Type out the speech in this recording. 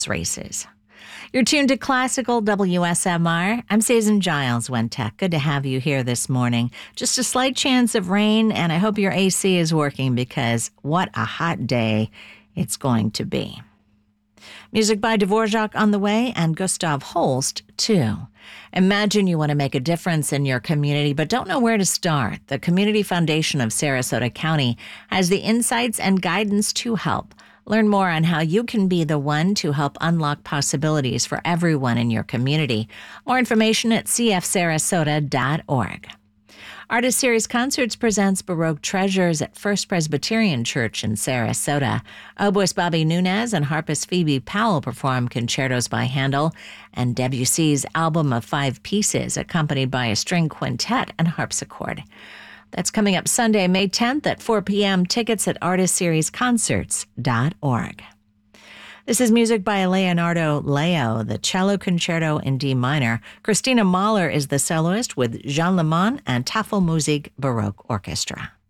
races. You're tuned to Classical WSMR. I'm Susan Giles Wentech. Good to have you here this morning. Just a slight chance of rain, and I hope your AC is working because what a hot day it's going to be. Music by Dvorak on the way, and Gustav Holst, too. Imagine you want to make a difference in your community, but don't know where to start. The Community Foundation of Sarasota County has the insights and guidance to help. Learn more on how you can be the one to help unlock possibilities for everyone in your community. More information at cfsarasota.org. Artist Series Concerts presents Baroque Treasures at First Presbyterian Church in Sarasota. Oboist Bobby Nunez and harpist Phoebe Powell perform concertos by Handel and Debussy's Album of Five Pieces, accompanied by a string quintet and harpsichord. That's coming up Sunday, May 10th at 4 p.m. Tickets at artistseriesconcerts.org. This is music by Leonardo Leo, the cello concerto in D minor. Christina Mahler is the soloist with Jean Lemon and Tafelmusik Baroque Orchestra.